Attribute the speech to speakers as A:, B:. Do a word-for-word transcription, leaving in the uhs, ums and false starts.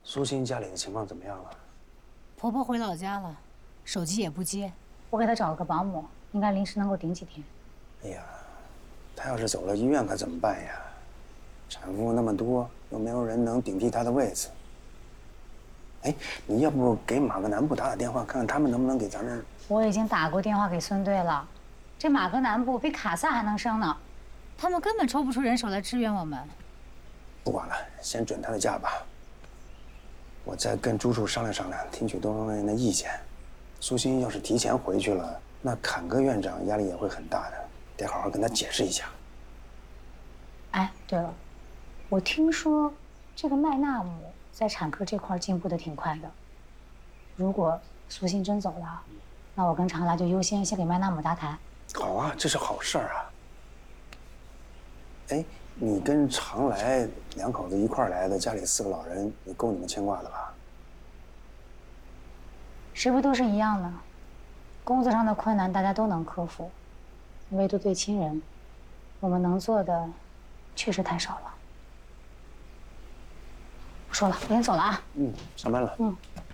A: 苏欣家里的情况怎么样了？
B: 婆婆回老家了，手机也不接。
C: 我给她找了个保姆，应该临时能够顶几天。
A: 哎呀，她要是走了医院可怎么办呀？产妇那么多，又没有人能顶替她的位子。哎，你要不给马格南部打打电话，看看他们能不能给咱们？
C: 我已经打过电话给孙队了，这马格南部比卡萨还能生呢，
B: 他们根本抽不出人手来支援我们。
A: 不管了，先准他的假吧。我再跟朱处商量商量，听取多方面的意见。苏欣要是提前回去了，那坎哥院长压力也会很大的，得好好跟他解释一下。
C: 哎，对了，我听说这个麦纳姆在产科这块进步的挺快的。如果苏欣真走了，那我跟常来就优先先给麦纳姆搭台。
A: 好啊，这是好事儿啊。哎，你跟常来两口子一块儿来的，家里四个老人也够你们牵挂的吧？
C: 是不是都是一样的？工作上的困难大家都能克服，唯独对亲人，我们能做的确实太少了。不说了，我先走了啊。
A: 嗯，上班了。
C: 嗯。